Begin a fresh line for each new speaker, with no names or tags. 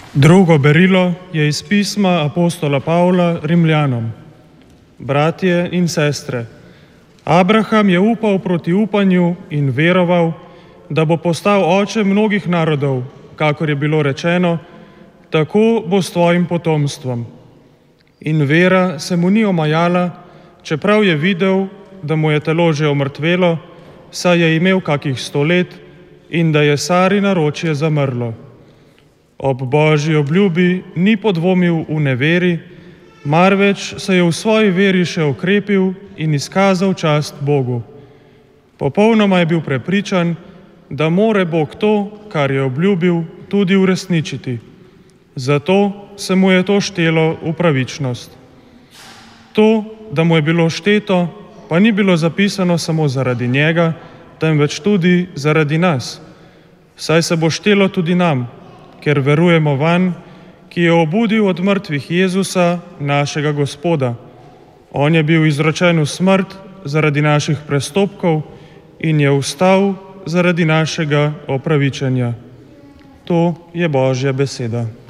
Drugo berilo je iz pisma apostola Pavla Rimljanom. Bratje in sestre, Abraham je upal proti upanju in veroval, da bo postal oče mnogih narodov, kakor je bilo rečeno, tako bo s tvojim potomstvom. In vera se mu ni omajala, čeprav je videl, da mu je telo že omrtvelo, saj je imel kakih 100 let in da je Sari naročje zamrlo. Ob Božji obljubi ni podvomil v neveri, marveč se je v svoji veri še okrepil in izkazal čast Bogu. Popolnoma je bil prepričan, da more Bog to, kar je obljubil, tudi uresničiti. Zato se mu je to štelo v pravičnost. To, da mu je bilo šteto, pa ni bilo zapisano samo zaradi njega, temveč tudi zaradi nas. Saj se bo štelo tudi nam, ker verujemo vanj, ki je obudil od mrtvih Jezusa, našega Gospoda. On je bil izročen v smrt zaradi naših prestopkov in je vstal zaradi našega opravičenja. To je Božja beseda.